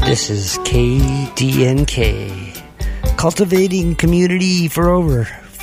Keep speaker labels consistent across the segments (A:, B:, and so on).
A: This is KDNK, cultivating community for over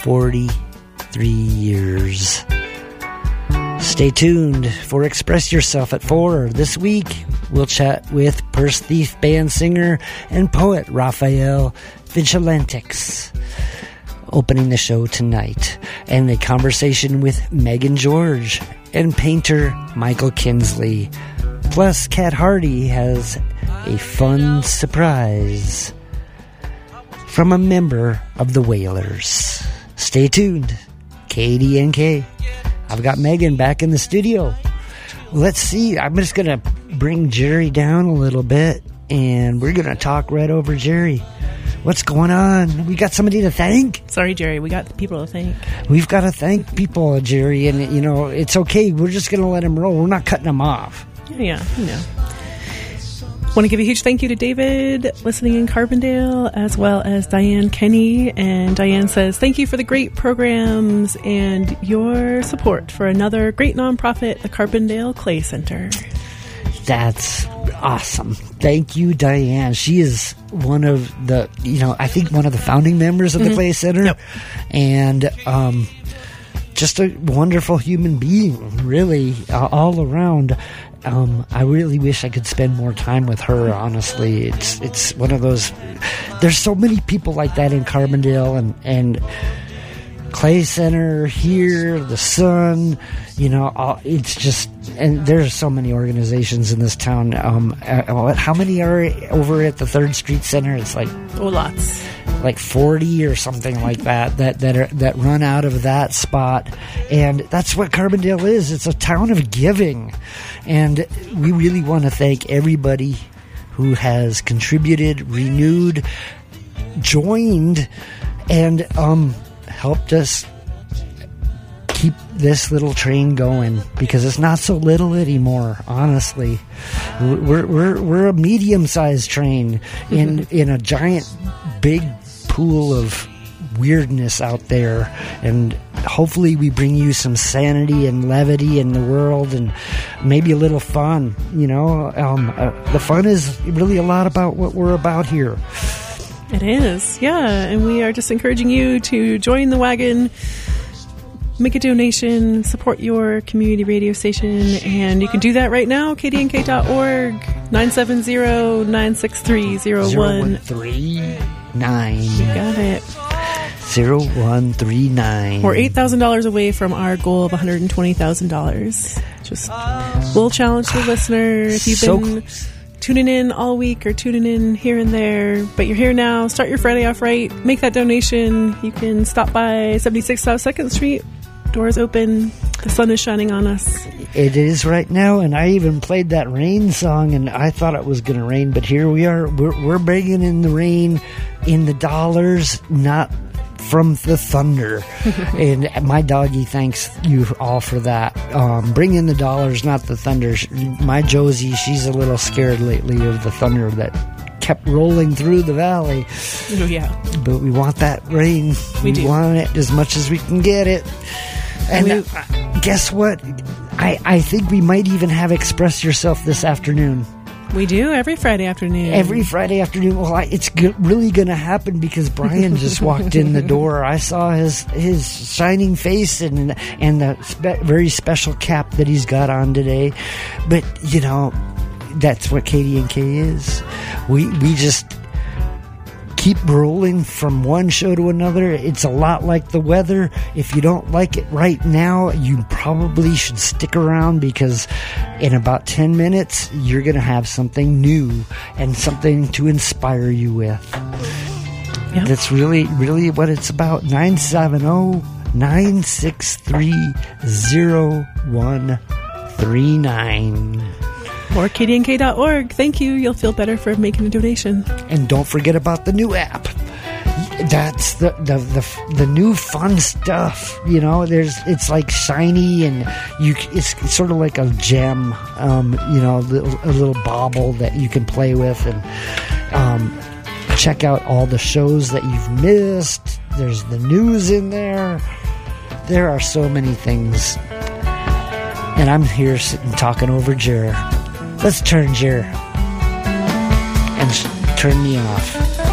A: 43 years. Stay tuned for Express Yourself at 4. This week, we'll chat with Purse Thief band singer and poet Raphael Vigilantex, opening the show tonight, and a conversation with Megan George and painter Michael Kinsley. Plus, Kat Hardy has a fun surprise from a member of the Wailers. Stay tuned. KDNK. I've got Megan back in the studio. Let's see. I'm just going to bring Jerry down a little bit, and we're going to talk right over Jerry. What's going on? We got somebody to thank?
B: Sorry, Jerry. We got people to thank.
A: We've got to thank people, Jerry, and, you know, it's okay. We're just going to let them roll. We're not cutting them off.
B: Yeah, you know. Want to give a huge thank you to David, listening in Carbondale, as well as Diane Kenny. And Diane says, thank you for the great programs and your support for another great nonprofit, the Carbondale Clay Center.
A: That's awesome. Thank you, Diane. She is one of the, I think one of the founding members of the Clay Center.
B: Yep.
A: And just a wonderful human being, really, all around. I really wish I could spend more time with her, honestly. It's one of those... There's so many people like that in Carbondale and Clay Center here, the Sun, it's just... And there's so many organizations in this town. How many are over at the 3rd Street Center? It's like...
B: Oh, lots.
A: Like 40 or something like that run out of that spot. And that's what Carbondale is. It's a town of giving. And we really want to thank everybody who has contributed, renewed, joined, and helped us keep this little train going, because it's not so little anymore, honestly. We're a medium-sized train in a giant big pool of weirdness out there, and hopefully we bring you some sanity and levity in the world, and maybe a little fun. The fun is really a lot about what we're about here.
B: It is, yeah, and we are just encouraging you to join the wagon, make a donation, support your community radio station, and you can do that right now. KDNK.org, 970-963-0139. You got it.
A: 0139.
B: We're $8,000 away from our goal of $120,000. Just a little challenge to the listener. If you've been tuning in all week or tuning in here and there, but you're here now, start your Friday off right. Make that donation. You can stop by 76 South 2nd Street. Doors open. The sun is shining on us.
A: It is right now, and I even played that rain song, and I thought it was going to rain, but here we are. We're bringing in the rain in the dollars, not from the thunder. And my doggy thanks you all for that. Bring in the dollars, not the thunder. My Josie, she's a little scared lately of the thunder that kept rolling through the valley.
B: Oh, yeah.
A: But we want that rain. We want it as much as we can get it. And guess what? I think we might even have Express Yourself this afternoon.
B: We do, every Friday afternoon.
A: Every Friday afternoon. Well, it's really going to happen because Brian just walked in the door. I saw his shining face and the very special cap that he's got on today. But, that's what KDNK is. We just keep rolling from one show to another. It's a lot like the weather. If you don't like it right now, you probably should stick around, because in about 10 minutes, you're going to have something new and something to inspire you with. Yep. That's really, really what it's about. 970-963-0139.
B: Or KDNK.org. Thank you. You'll feel better for making a donation. And
A: don't forget about the new app. That's the new fun stuff. It's like shiny, and it's sort of like a gem. A little bauble that you can play with, and check out all the shows that you've missed. There's the news in there. There are so many things. And I'm here sitting talking over Jer. Let's turn Jer and turn me off.